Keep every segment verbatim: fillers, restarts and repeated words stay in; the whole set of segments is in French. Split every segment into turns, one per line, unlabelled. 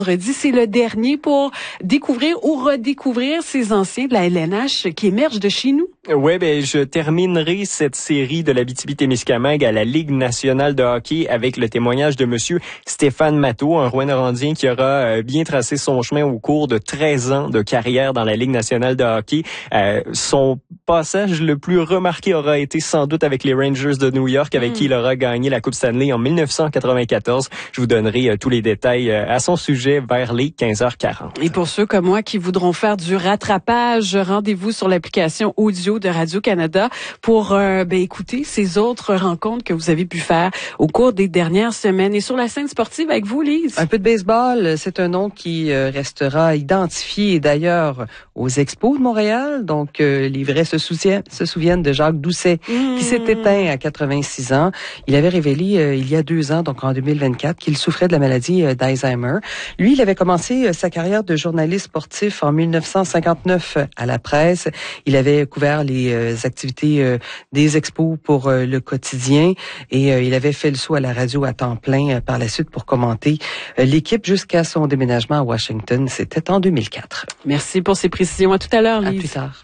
Vendredi, c'est le dernier pour découvrir ou redécouvrir ces anciens de la L N H qui émergent de chez nous.
Oui, ben je terminerai cette série de l'Abitibi-Témiscamingue à la Ligue nationale de hockey avec le témoignage de monsieur Stéphane Matteau, un Rouyn-Norandien qui aura bien tracé son chemin au cours de treize ans de carrière dans la Ligue nationale de hockey. Euh, son passage le plus remarqué aura été sans doute avec les Rangers de New York, avec mmh. qui il aura gagné la Coupe Stanley en dix-neuf cent quatre-vingt-quatorze. Je vous donnerai euh, tous les détails euh, à son sujet vers les quinze heures quarante.
Et pour ceux comme moi qui voudront faire du rattrapage, rendez-vous sur l'application audio de Radio-Canada pour euh, ben, écouter ces autres rencontres que vous avez pu faire au cours des dernières semaines. Et sur la scène sportive avec vous, Lise?
Un peu de baseball, c'est un nom qui euh, restera identifié d'ailleurs aux Expos de Montréal. Donc, euh, les vrais se souviennent, se souviennent de Jacques Doucet, mmh. qui s'est éteint à quatre-vingt-six ans. Il avait révélé euh, il y a deux ans, donc en deux mille vingt-quatre, qu'il souffrait de la maladie euh, d'Alzheimer. Lui, il avait commencé euh, sa carrière de journaliste sportif en dix-neuf cent cinquante-neuf à la presse. Il avait couvert les euh, activités euh, des Expos pour euh, le quotidien et euh, il avait fait le saut à la radio à temps plein euh, par la suite pour commenter euh, l'équipe jusqu'à son déménagement à Washington. C'était en deux mille quatre.
Merci pour ces précisions. À tout à l'heure, Lise.
À plus tard.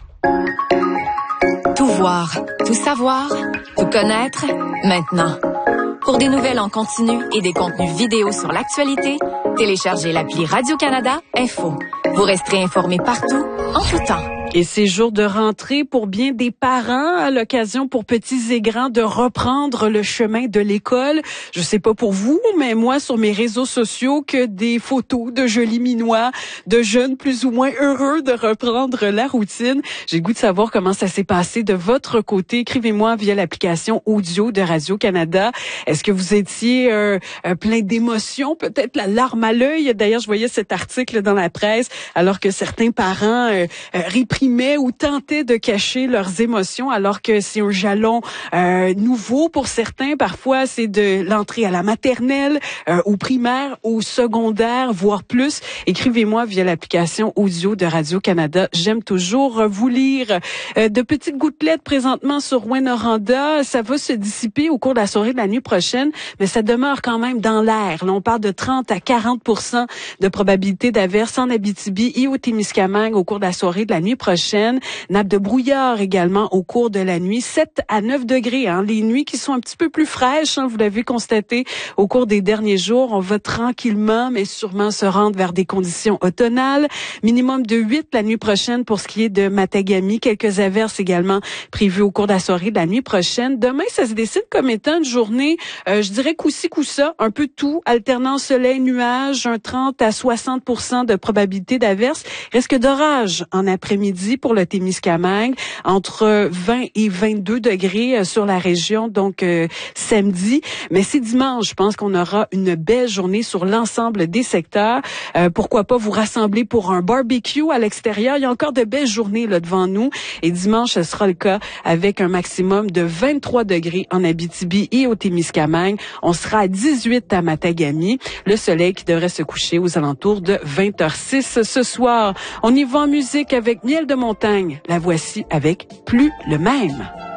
Tout voir, tout savoir, tout connaître, maintenant. Pour des nouvelles en continu et des contenus vidéo sur l'actualité, téléchargez l'appli Radio-Canada Info. Vous resterez informés partout, en tout temps.
Et ces jours de rentrée pour bien des parents, à l'occasion pour petits et grands de reprendre le chemin de l'école. Je sais pas pour vous, mais moi sur mes réseaux sociaux que des photos de jolis minois, de jeunes plus ou moins heureux de reprendre la routine. J'ai le goût de savoir comment ça s'est passé de votre côté. Écrivez-moi via l'application audio de Radio-Canada. Est-ce que vous étiez euh, euh, plein d'émotions, peut-être la larme à l'œil? D'ailleurs, je voyais cet article dans la presse, alors que certains parents euh, euh, réprimaient ou tentaient de cacher leurs émotions, alors que c'est un jalon euh, nouveau pour certains. Parfois, c'est de l'entrée à la maternelle, euh, au primaire, au secondaire, voire plus. Écrivez-moi via l'application audio de Radio-Canada. J'aime toujours vous lire. Euh, de petites gouttelettes présentement sur Rouyn-Noranda. Ça va se dissiper au cours de la soirée de la nuit prochaine, mais ça demeure quand même dans l'air. Là, on parle de trente à quarante pour cent de probabilité d'averse en Abitibi et au Témiscamingue au cours de la soirée de la nuit prochaine. Nappe de brouillard également au cours de la nuit. sept à neuf degrés. Hein. Les nuits qui sont un petit peu plus fraîches, hein, vous l'avez constaté au cours des derniers jours. On va tranquillement, mais sûrement se rendre vers des conditions automnales. Minimum de huit la nuit prochaine pour ce qui est de Matagami. Quelques averses également prévues au cours de la soirée de la nuit prochaine. Demain, ça se décide comme étant une journée, euh, je dirais coup-ci, coup-ça, un peu tout. Alternant soleil, nuages, un trente à soixante pour cent de probabilité d'averse. Risque d'orage en après-midi pour le Témiscamingue, entre vingt et vingt-deux degrés sur la région, donc euh, samedi. Mais c'est dimanche, je pense qu'on aura une belle journée sur l'ensemble des secteurs. Euh, pourquoi pas vous rassembler pour un barbecue à l'extérieur. Il y a encore de belles journées là devant nous. Et dimanche, ce sera le cas avec un maximum de vingt-trois degrés en Abitibi et au Témiscamingue. On sera à dix-huit à Matagami. Le soleil qui devrait se coucher aux alentours de vingt heures six ce soir. On y va en musique avec Miel de montagne. La voici avec Plus le même.